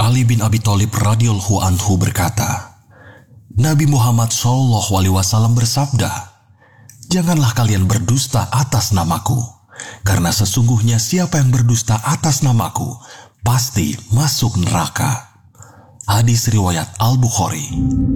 Ali bin Abi Thalib radhiyallahu anhu berkata, Nabi Muhammad SAW bersabda, "Janganlah kalian berdusta atas namaku, karena sesungguhnya siapa yang berdusta atas namaku, pasti masuk neraka." Hadis riwayat Al-Bukhari.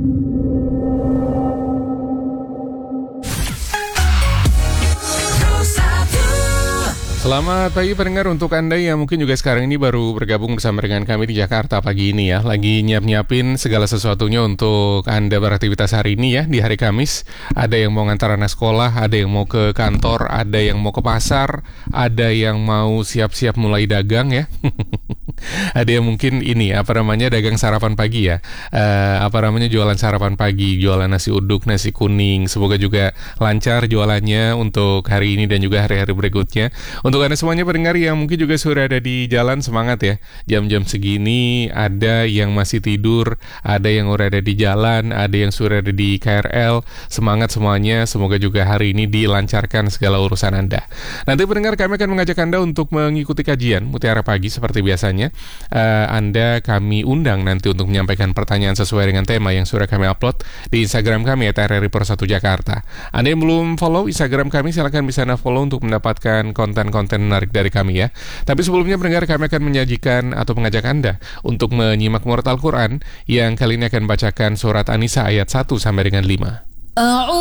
Selamat pagi pendengar, untuk Anda yang mungkin juga sekarang ini baru bergabung bersama dengan kami di Jakarta pagi ini ya. Lagi nyiapin segala sesuatunya untuk Anda beraktivitas hari ini ya, di hari Kamis. Ada yang mau ngantar anak sekolah, ada yang mau ke kantor, ada yang mau ke pasar, ada yang mau siap-siap mulai dagang ya. Ada yang mungkin dagang sarapan pagi ya. Jualan sarapan pagi, jualan nasi uduk, nasi kuning. Semoga juga lancar jualannya untuk hari ini dan juga hari-hari berikutnya. Untuk Anda semuanya pendengar yang mungkin juga sudah ada di jalan, semangat ya. Jam-jam segini ada yang masih tidur, ada yang sudah ada di jalan, ada yang sudah ada di KRL. Semangat semuanya, semoga juga hari ini dilancarkan segala urusan Anda. Nanti pendengar, kami akan mengajak Anda untuk mengikuti kajian Mutiara Pagi seperti biasanya. Anda kami undang nanti untuk menyampaikan pertanyaan sesuai dengan tema yang sudah kami upload di Instagram kami @RRI1 Jakarta. Anda yang belum follow Instagram kami, silakan bisa follow untuk mendapatkan konten-konten menarik dari kami ya. Tapi sebelumnya pendengar, kami akan menyajikan atau mengajak Anda untuk menyimak murat Al-Quran yang kali ini akan bacakan surat An-Nisa ayat 1 sampai dengan 5.